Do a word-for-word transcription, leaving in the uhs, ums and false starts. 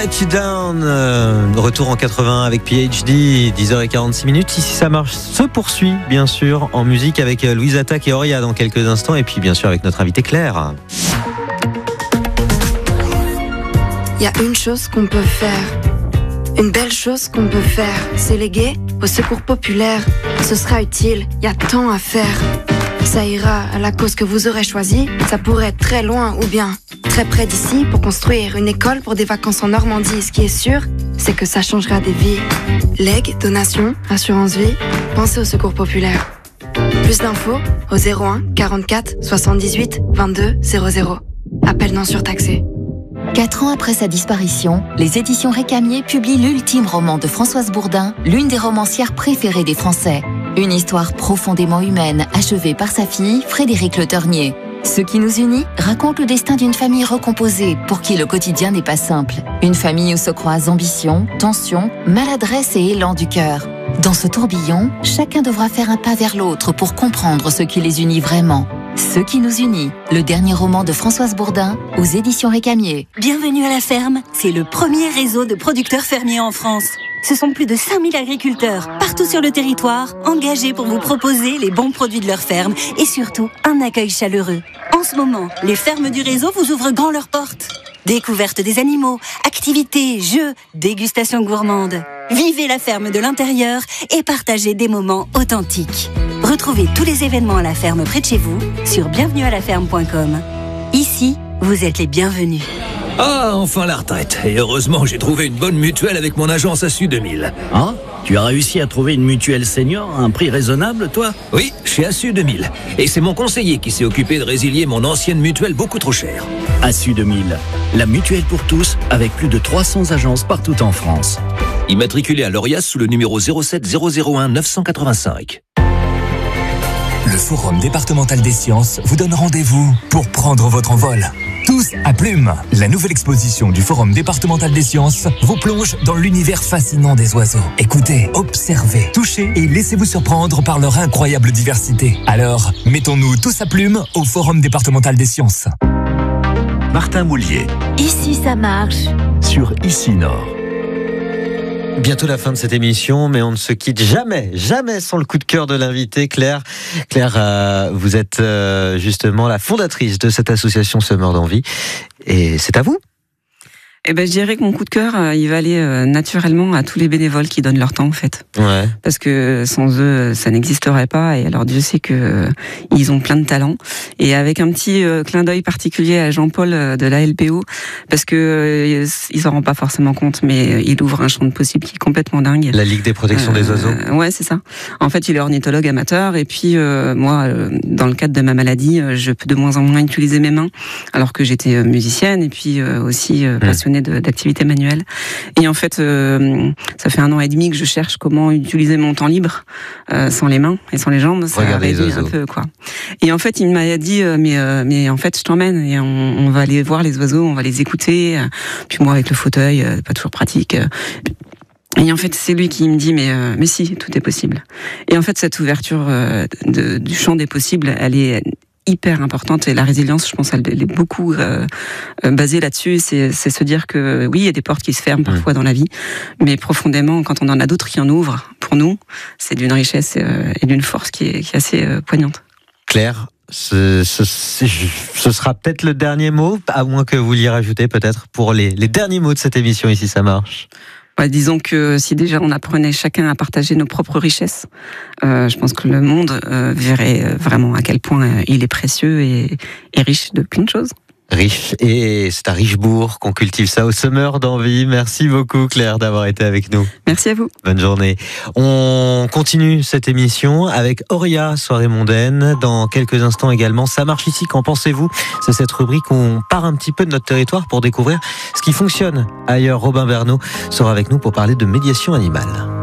Let You Down, euh, retour en quatre-vingts avec P H D, dix heures quarante-six minutes. Ici ça marche se poursuit bien sûr en musique avec Louise Attaque et Auria dans quelques instants et puis bien sûr avec notre invitée Claire. Il y a une chose qu'on peut faire, une belle chose qu'on peut faire, c'est léguer au secours populaire. Ce sera utile, il y a tant à faire. Ça ira à la cause que vous aurez choisie, ça pourrait être très loin ou bien très près d'ici pour construire une école pour des vacances en Normandie. Ce qui est sûr, c'est que ça changera des vies. Legs, donations, assurance vie, pensez au secours populaire. Plus d'infos au zéro un quarante-quatre soixante-dix-huit vingt-deux zéro zéro. Appel non surtaxé. Quatre ans après sa disparition, les éditions Récamier publient l'ultime roman de Françoise Bourdin, l'une des romancières préférées des Français. Une histoire profondément humaine, achevée par sa fille, Frédérique Le Ternier. Ce qui nous unit raconte le destin d'une famille recomposée, pour qui le quotidien n'est pas simple. Une famille où se croisent ambition, tension, maladresse et élan du cœur. Dans ce tourbillon, chacun devra faire un pas vers l'autre pour comprendre ce qui les unit vraiment. Ce qui nous unit, le dernier roman de Françoise Bourdin aux éditions Récamier. Bienvenue à la ferme, c'est le premier réseau de producteurs fermiers en France. Ce sont plus de cinq mille agriculteurs, partout sur le territoire, engagés pour vous proposer les bons produits de leur ferme et surtout un accueil chaleureux. En ce moment, les fermes du réseau vous ouvrent grand leurs portes. Découverte des animaux, activités, jeux, dégustations gourmandes. Vivez la ferme de l'intérieur et partagez des moments authentiques. Retrouvez tous les événements à la ferme près de chez vous sur bienvenue à la ferme point com. Ici, vous êtes les bienvenus. Ah, enfin la retraite. Et heureusement, j'ai trouvé une bonne mutuelle avec mon agence A S U deux mille. Ah, tu as réussi à trouver une mutuelle senior à un prix raisonnable, toi? Oui, chez A S U deux mille. Et c'est mon conseiller qui s'est occupé de résilier mon ancienne mutuelle beaucoup trop chère. A S U deux mille, la mutuelle pour tous, avec plus de trois cents agences partout en France. Immatriculé à l'Orias sous le numéro zéro sept zéro zéro un neuf cent quatre-vingt-cinq. Le Forum départemental des sciences vous donne rendez-vous pour prendre votre envol. Tous à Plume, la nouvelle exposition du Forum départemental des sciences vous plonge dans l'univers fascinant des oiseaux. Écoutez, observez, touchez et laissez-vous surprendre par leur incroyable diversité. Alors, mettons-nous tous à Plume au Forum départemental des sciences. Martin Moulier. Ici ça marche. Sur Ici Nord. Bientôt la fin de cette émission, mais on ne se quitte jamais, jamais sans le coup de cœur de l'invité, Claire. Claire, euh, vous êtes euh, justement la fondatrice de cette association Semeurs d'Envie, et c'est à vous. Eh ben, je dirais que mon coup de cœur, euh, il va aller euh, naturellement à tous les bénévoles qui donnent leur temps, en fait. Ouais. Parce que sans eux, ça n'existerait pas. Et alors, Dieu sait que euh, ils ont plein de talents. Et avec un petit euh, clin d'œil particulier à Jean-Paul euh, de l'A L P O, parce que euh, ils s'en rendent pas forcément compte, mais il ouvre un champ de possibles qui est complètement dingue. La Ligue des protections euh, des oiseaux. Ouais, c'est ça. En fait, il est ornithologue amateur. Et puis, euh, moi, euh, dans le cadre de ma maladie, euh, je peux de moins en moins utiliser mes mains, alors que j'étais euh, musicienne et puis euh, aussi euh, passionnée d'activité manuelle. Et en fait, euh, ça fait un an et demi que je cherche comment utiliser mon temps libre euh, sans les mains et sans les jambes. Ça réduit un peu, quoi. Et en fait, il m'a dit, euh, mais, euh, mais en fait, je t'emmène et on, on va aller voir les oiseaux, on va les écouter. Puis moi, avec le fauteuil, euh, pas toujours pratique. Et en fait, c'est lui qui me dit, mais, euh, mais si, tout est possible. Et en fait, cette ouverture euh, de, du champ des possibles, elle est hyper importante, et la résilience, je pense, elle est beaucoup euh, basée là-dessus. C'est, c'est se dire que oui, il y a des portes qui se ferment parfois mmh. dans la vie, mais profondément, quand on en a d'autres qui en ouvrent, pour nous, c'est d'une richesse euh, et d'une force qui est, qui est assez euh, poignante. Claire, ce, ce, ce sera peut-être le dernier mot, à moins que vous vouliez rajouter peut-être pour les, les derniers mots de cette émission, Ici ça marche. Ouais, disons que si déjà on apprenait chacun à partager nos propres richesses, euh, je pense que le monde euh, verrait vraiment à quel point euh, il est précieux et, et riche de plein de choses. Riche, et c'est à Richebourg qu'on cultive ça au Semeurs d'Envie. Merci beaucoup Claire d'avoir été avec nous. Merci à vous. Bonne journée. On continue cette émission avec Auria, soirée mondaine. Dans quelques instants également, ça marche ici, qu'en pensez-vous? C'est cette rubrique où on part un petit peu de notre territoire pour découvrir ce qui fonctionne ailleurs. Robin Bernot sera avec nous pour parler de médiation animale.